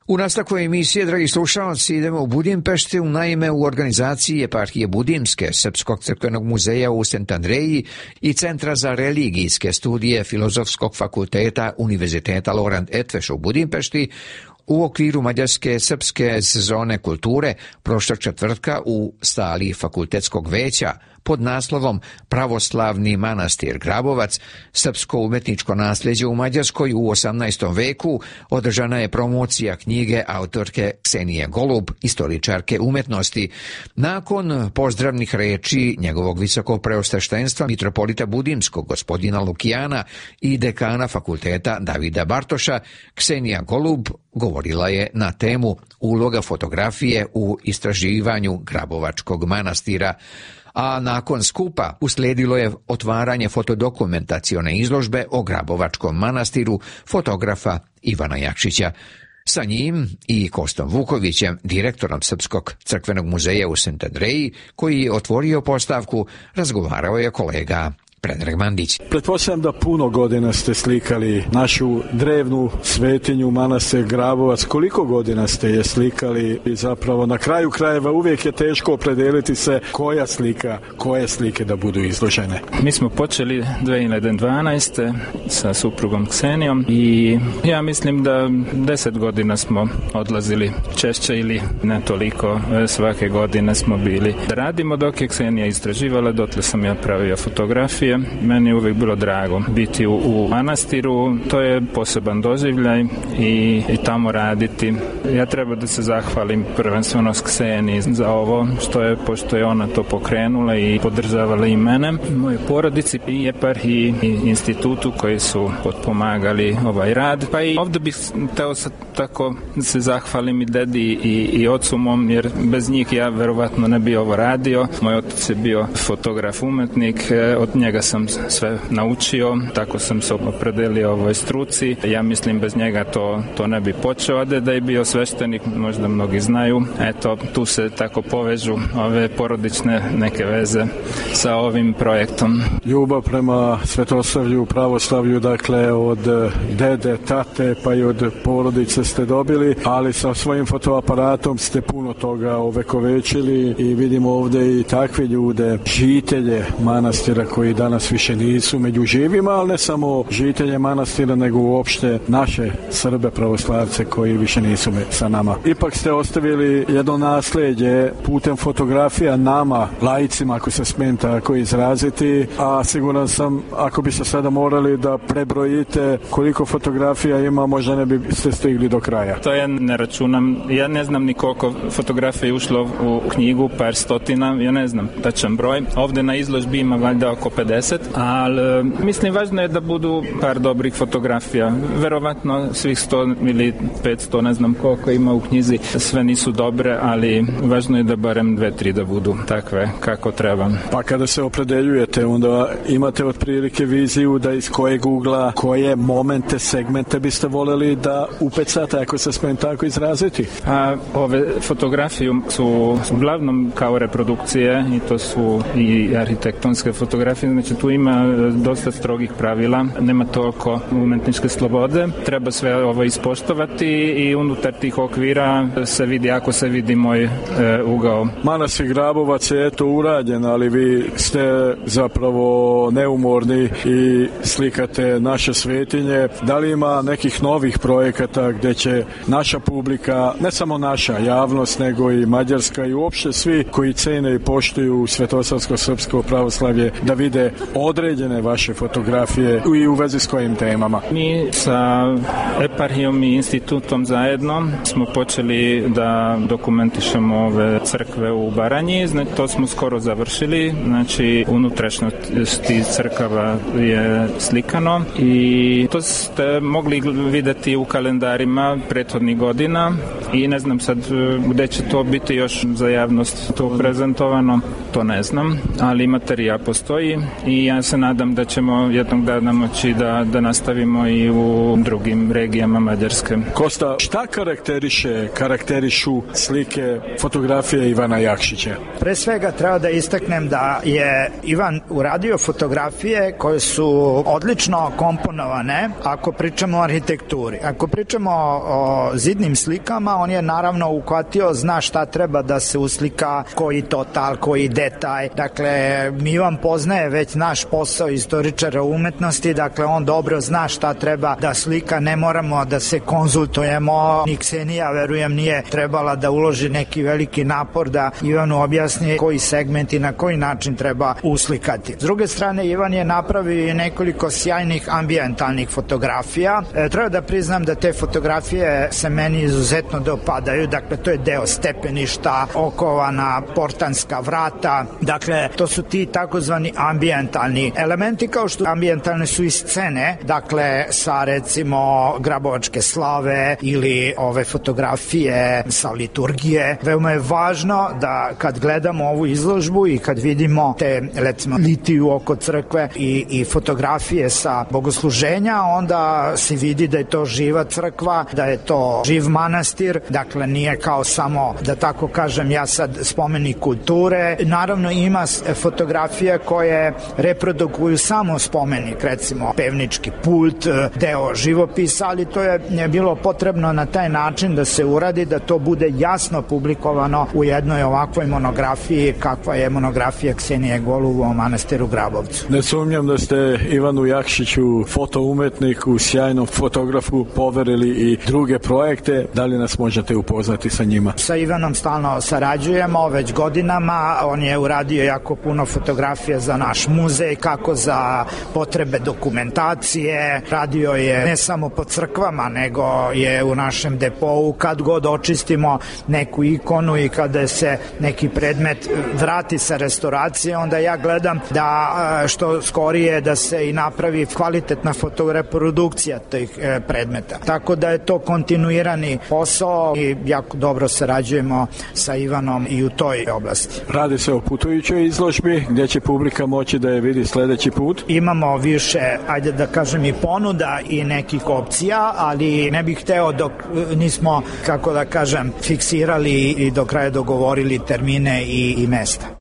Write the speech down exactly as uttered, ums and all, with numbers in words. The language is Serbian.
U nastavku emisije, dragi slušalci, idemo u Budimpešti. Naime, u organizaciji Eparhije Budimske, Srpskog crkvenog muzeja u Sant Andreji i Centra za religijske studije Filozofskog fakulteta Univerziteta Laurent Etveš u Budimpešti u okviru mađarske srpske sezone kulture prošlog četvrtka u stali fakultetskog veća pod naslovom Pravoslavni manastir Grabovac, srpsko umetničko nasljeđe u Mađarskoj u osamnaestom veku, održana je promocija knjige autorke Ksenije Golub, istoričarke umetnosti. Nakon pozdravnih reči njegovog visokog preosveštenstva mitropolita Budimskog gospodina Lukijana i dekana fakulteta Davida Bartoša, Ksenija Golub govorila je na temu uloga fotografije u istraživanju Grabovačkog manastira. A nakon skupa uslijedilo je otvaranje fotodokumentacione izložbe o Grabovačkom manastiru fotografa Ivana Jakšića. Sa njim i Kostom Vukovićem, direktorom Srpskog crkvenog muzeja u Sant Andreji, koji je otvorio postavku, razgovarao je kolega Predrag Mandić. Pretpostavljam da puno godina ste slikali našu drevnu svetinju manastir Grabovac. Koliko godina ste je slikali i zapravo na kraju krajeva uvijek je teško opredeliti se koja slika, koje slike da budu izložene? Mi smo počeli dvije hiljade dvanaeste. sa suprugom Ksenijom i ja mislim da deset godina smo odlazili češće ili ne toliko, svake godine smo bili da radimo. Dok je Ksenija istraživala, dotle sam ja pravio fotografije. Meni je uvijek bilo drago biti u, u manastiru, to je poseban doživljaj i, i tamo raditi. Ja treba da se zahvalim prvenstveno s Kseniji za ovo, što je, pošto je ona to pokrenula i podržavala i mene, moje porodici i eparhiji i institutu koji su potpomagali ovaj rad. Pa i ovdje bih teo sad tako se zahvalim i dedi i, i ocu mom, jer bez njih ja verovatno ne bi ovo radio. Moj otac je bio fotograf, umetnik, od njega sam sve naučio, tako sam se opredelio ovoj struci. Ja mislim bez njega to, to ne bi počeo, a da je bio sveštenik, možda mnogi znaju. Eto, tu se tako povežu ove porodične neke veze sa ovim projektom. Ljubav prema svetoslavlju, pravoslavlju, dakle od dede, tate pa i od porodice ste dobili, ali sa svojim fotoaparatom ste puno toga ovekovečili i vidimo ovdje i takve ljude, žitelje manastira koji danas više nisu među živima, ali ne samo žitelje manastira, nego uopšte naše Srbe pravoslavce koji više nisu sa nama. Ipak ste ostavili jedno nasljeđe putem fotografija nama, laicima, ako se smijem tako izraziti, a siguran sam, ako bi se sada morali da prebrojite koliko fotografija ima, možda ne bi ste stigli do kraja. To ja ne računam, ja ne znam ni koliko fotografija je ušlo u knjigu, par stotina, ja ne znam tačan broj. Ovdje na izložbi ima valjda oko pedeset, ali mislim važno je da budu par dobrih fotografija. Verovatno svih sto ili petsto, ne znam koliko ima u knjizi, sve nisu dobre, ali važno je da barem dve, tri da budu takve kako treba. Pa kada se opredeljujete, onda imate otprilike viziju da iz kojeg ugla, koje momente, segmente biste voljeli da upecate, ako se smijem tako izraziti? A ove fotografije su uglavnom kao reprodukcije i to su i arhitektonske fotografije, znači tu ima dosta strogih pravila, nema toliko umetničke slobode, treba sve ovo ispoštovati i unutar tih okvira se vidi, ako se vidi moj e, ugao. Manastir Grabovac je eto urađen, ali vi ste zapravo neumorni i slikate naše svetinje. Da li ima nekih novih projekata gdje će naša publika, ne samo naša javnost, nego i mađarska i uopšte svi koji cene i poštuju svetosavsko srpsko pravoslavlje, da vide određene vaše fotografije i u vezi s kojim temama? Mi sa eparhijom i institutom zajedno smo počeli da dokumentišemo ove crkve u Baranji, znači to smo skoro završili, znači unutrašnjosti crkava je slikano i to ste mogli vidjeti u kalendarima prethodnih godina i ne znam sad gdje će to biti još za javnost to prezentovano, to ne znam, ali materijal postoji i ja se nadam da ćemo jednog dana moći da, da nastavimo i u drugim regijama Mađarske. Kosta, šta karakteriše, karakterišu slike, fotografije Ivana Jakšića? Pre svega treba da istaknem da je Ivan uradio fotografije koje su odlično komponovane ako pričamo o arhitekturi. Ako pričamo o zidnim slikama, on je naravno uhvatio, zna šta treba da se uslika, koji total, koji detalj. Dakle, Ivan poznaje već naš posao istoričara umetnosti, dakle on dobro zna šta treba da slika, ne moramo da se konzultujemo, ni Ksenija, verujem, nije trebala da uloži neki veliki napor da Ivanu objasni koji segment i na koji način treba uslikati. S druge strane, Ivan je napravio nekoliko sjajnih ambijentalnih fotografija. E, treba da priznam da te fotografije se meni izuzetno dopadaju, dakle to je deo stepeništa, okovana portanska vrata, dakle to su ti takozvani ambijentalni elementi, kao što ambijentalne su i scene, dakle sa recimo Grabovačke slave ili ove fotografije sa liturgije. Veoma je važno da kad gledamo ovu izložbu i kad vidimo te recimo litiju oko crkve i, i fotografije sa bogosluženja, onda se vidi da je to živa crkva, da je to živ manastir, dakle nije kao samo, da tako kažem ja sad, spomenik kulture. Naravno ima fotografije koje reprodukuju samo spomenik, recimo pevnički pult, deo živopisa, ali to je bilo potrebno na taj način da se uradi, da to bude jasno publikovano u jednoj ovakvoj monografiji kakva je monografija Ksenije Golub o manastiru Grabovcu. Ne sumnjam da ste Ivanu Jakšiću, fotoumetniku, sjajnom fotografu, poverili i druge projekte. Da li nas možete upoznati sa njima? Sa Ivanom stalno sarađujemo već godinama. On je uradio jako puno fotografija za naš muzej, kako za potrebe dokumentacije. Radio je ne samo po crkvama, nego je u našem depou kad god očistimo neku ikonu i kada se neki predmet vrati sa restauracije, onda ja gledam da što skorije da se i napravi kvalitetna fotoreprodukcija tih predmeta. Tako da je to kontinuirani posao i jako dobro sarađujemo sa Ivanom i u toj oblasti. Radi se o putujućoj izložbi gdje će publika moći da je vidi sledeći put? Imamo više, ajde da kažem, i ponuda i nekih opcija, ali ne bih hteo dok nismo, kako da kažem, fiksirali i do kraja dogovorili termine i, i mesta.